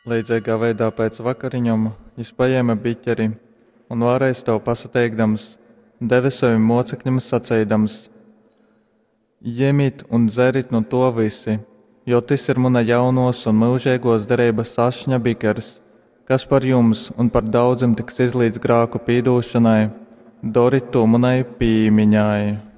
Līdzīgā veidā pēc vakariņām viņš paņēma biķeri un vēlreiz to pasateikdams, deva saviem mocekļiem sacīdams: Ņemiet un dzeriet no to visi, jo tas ir mana jaunos un mūžīgos derības ašņa bikers, kas par jums un par daudziem tiks izlīdz grēku pīdošanai, dariet to manai piemiņai.